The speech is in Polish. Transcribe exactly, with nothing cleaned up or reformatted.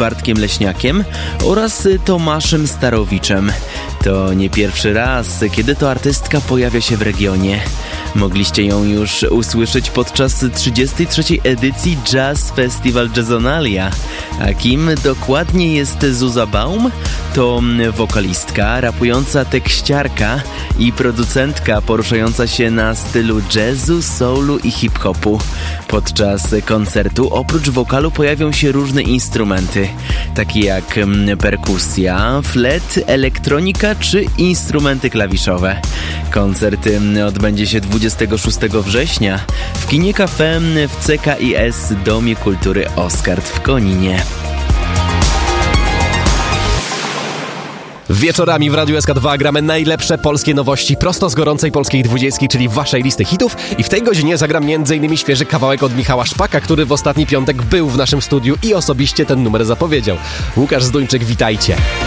Bartkiem Leśniakiem oraz Tomaszem Starowiczem. To nie pierwszy raz, kiedy to artystka pojawia się w regionie. Mogliście ją już usłyszeć podczas trzydziestej trzeciej edycji Jazz Festival Jazzonalia. A kim dokładnie jest Zuza Baum? To wokalistka, rapująca tekściarka i producentka poruszająca się na stylu jazzu, soulu i hip-hopu. Podczas koncertu oprócz wokalu pojawią się różne instrumenty, takie jak perkusja, flet, elektronika czy instrumenty klawiszowe. Koncert odbędzie się dwudziestego szóstego września w kinie Cafe w C K I S Domie Kultury Oskard w Koninie. Wieczorami w Radiu S K dwa gramy najlepsze polskie nowości prosto z gorącej polskiej dwudziestki, czyli waszej listy hitów. I w tej godzinie zagram m.in. świeży kawałek od Michała Szpaka, który w ostatni piątek był w naszym studiu i osobiście ten numer zapowiedział. Łukasz Zduńczyk, witajcie.